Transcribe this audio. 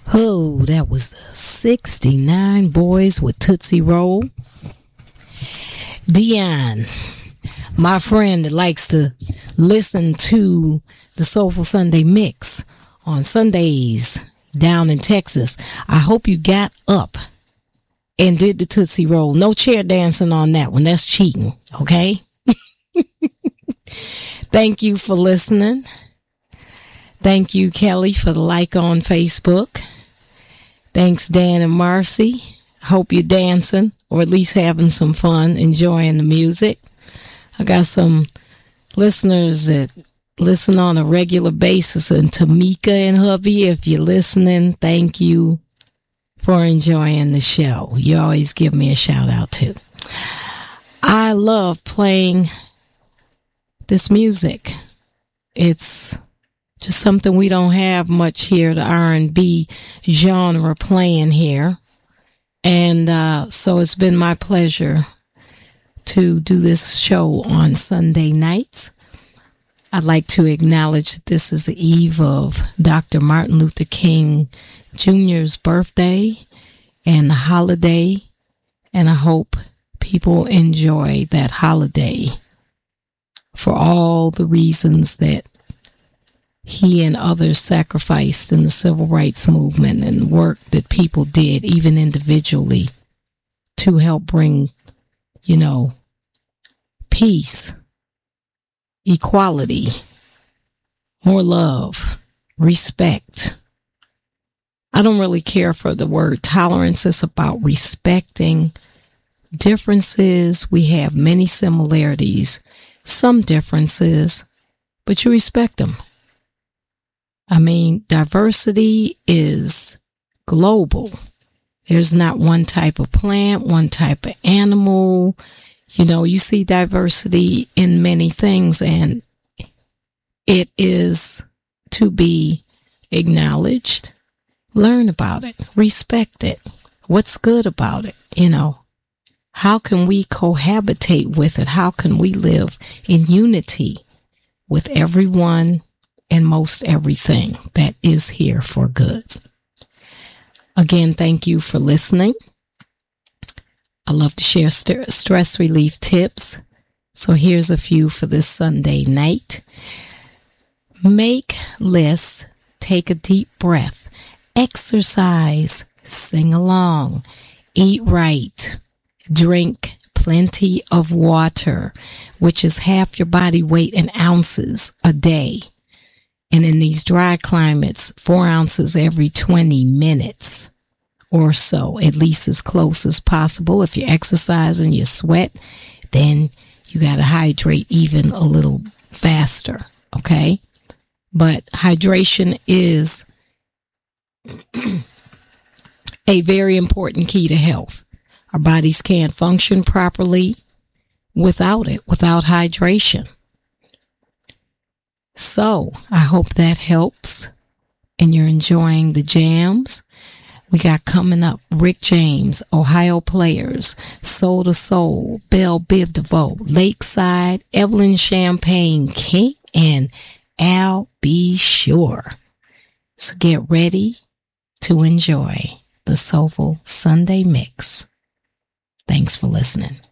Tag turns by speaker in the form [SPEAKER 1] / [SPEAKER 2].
[SPEAKER 1] Oh, that was the 69 Boys with Tootsie Roll. Dion, my friend that likes to listen to the Soulful Sunday Mix on Sundays down in Texas. I hope you got up and did the Tootsie Roll. No chair dancing on that one. That's cheating, okay? Thank you for listening. Thank you, Kelly, for the like on Facebook. Thanks, Dan and Marcy. Hope you're dancing or at least having some fun, enjoying the music. I got some listeners that listen on a regular basis, and Tamika and hubby, if you're listening, thank you for enjoying the show. You always give me a shout out too. I love playing this music. It's just something we don't have much here, the R&B genre playing here. And so it's been my pleasure to do this show on Sunday nights. I'd like to acknowledge that this is the eve of Dr. Martin Luther King Jr.'s birthday and the holiday, and I hope people enjoy that holiday for all the reasons that he and others sacrificed in the civil rights movement and work that people did, even individually, to help bring, peace, equality, more love, respect. I don't really care for the word tolerance. It's about respecting differences. We have many similarities, some differences, but you respect them. I mean, diversity is global. There's not one type of plant, one type of animal. You see diversity in many things, and it is to be acknowledged. Learn about it. Respect it. What's good about it? How can we cohabitate with it? How can we live in unity with everyone and most everything that is here for good? Again, thank you for listening. I love to share stress relief tips. So here's a few for this Sunday night. Make lists, take a deep breath, exercise, sing along, eat right, drink plenty of water, which is half your body weight in ounces a day. And in these dry climates, 4 ounces every 20 minutes or so, at least as close as possible. If you exercise and you sweat, then you got to hydrate even a little faster, okay? But hydration is a very important key to health. Our bodies can't function properly without it, without hydration. So I hope that helps and you're enjoying the jams. We got coming up Rick James, Ohio Players, Soul to Soul, Belle Biv DeVoe, Lakeside, Evelyn Champagne King, and Al B. Sure. So get ready to enjoy the Soulful Sunday Mix. Thanks for listening.